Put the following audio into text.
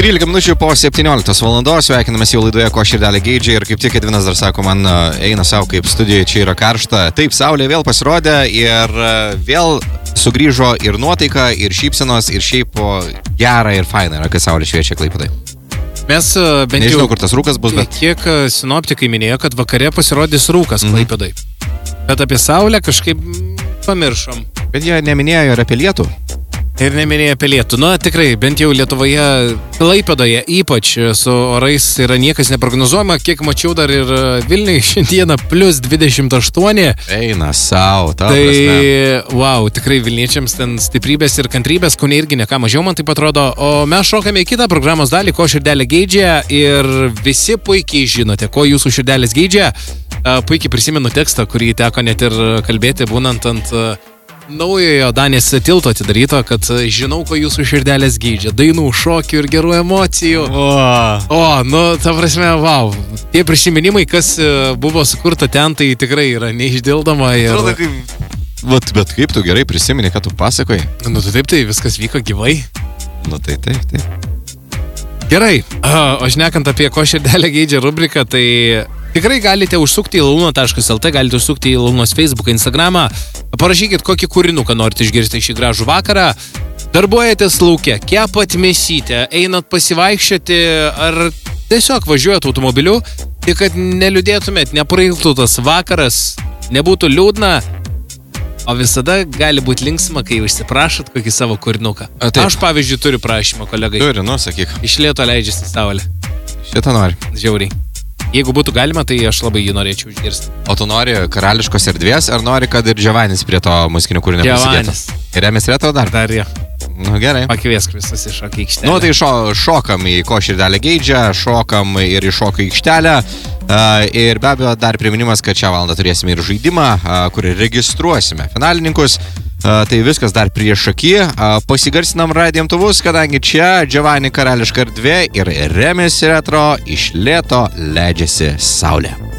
13 minučių po 17 valandos, sveikinamės jau laidoje Ko širdelė geidžia ir kaip tik Edvinas dar sako, man eina savo kaip studijoje, čia yra karšta. Taip, saulė vėl pasirodė ir vėl sugrįžo ir nuotaika, ir šypsenos, ir šiaip gera ir faina yra, kai saulė šviečia Klaipėdai. Mes bent Nežinau, kur tas rūkas bus, bet... Kiek sinoptikai minėjo, kad vakare pasirodys rūkas Klaipėdai. Bet apie saulę kažkaip pamiršom. Bet jie neminėjo ir apie lietų. Ir neminėjo apie lietų. Nu, tikrai, bent jau Lietuvoje, Klaipėdoje ypač su orais yra niekas neprognozuojama. Kiek mačiau dar ir Vilniuje šiandieną plus 28. Eina savo, ta tai, prasme. Wow, tikrai Vilniečiams ten stiprybės ir kantrybės, Kaune irgi ne ką mažiau, man taip atrodo. O mes šokame į kitą programos dalį, Ko širdelė geidžia. Ir visi puikiai žinote, ko jūsų širdelės geidžia. Puikiai prisimenu tekstą, kurį teko net ir kalbėti, būnant ant... naujojo Danės tilto atidaryto, kad žinau, ko jūsų širdelės geidžia. Dainų, šokių ir gerų emocijų. Nu, ta prasme, wow. Tie prisiminimai, kas buvo sukurta ten, tai tikrai yra neišdildoma. Ir... Atrodo, kaip... Bet kaip tu gerai prisimeni, ką tu pasakoji? Nu, tai viskas vyko gyvai. Nu, tai taip. Gerai, o šnekant apie Ko širdelė geidžia rubriką, tai... Tikrai galite užsukti į launa.lt, galite užsukti į Launos Facebooką, Instagramą, parašykit kokį kūrinuką norite išgirsti šį gražų vakarą, darbuojatės lauke, kepat mėsytę, einat pasivaikščioti ar tiesiog važiuojat automobiliu, tik kad neliūdėtumėt, neprailgtų tas vakaras, nebūtų liūdna, o visada gali būti linksma, kai užsiprašot kokį savo kūrinuką. Aš, pavyzdžiui, turiu prašymą, kolegai. Turi, nu, sakyk. Iš lėto leidžiasi saulė. Šitą nori. Žiauriai. Jeigu būtų galima, tai aš labai jį norėčiau išgirsti. O tu nori karališkos erdvės, ar nori, kad ir Džiavanis prie to muzikinio kūrinio prisidėtų? Ir Remis Retro dar? Dar jo. Nu, gerai. Pakviesk visus į šokį aikštelę. Nu, tai šokam į Ko širdelė geidžia, šokam ir į šokio aikštelę. Ir be abejo, dar priminimas, kad šią valandą turėsime ir žaidimą, kurį registruosime finalininkus. Tai viskas dar prieš akį. Pasigarsinam radijo imtuvus, kadangi čia Džiavani karališka erdvė ir Remis Retro iš lėto leidžiasi saulė.